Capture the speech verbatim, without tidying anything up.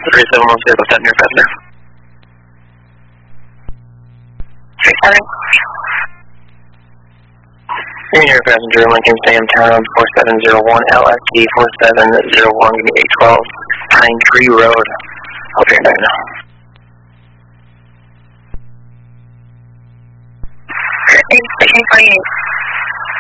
three seven one zero, seven, your passenger. three seven. Your passenger, Lincoln Sam Town, four seven zero one, L S D four seven zero one, give me eight twelve, Pine Tree Road. I'll be right now. eight forty-eight.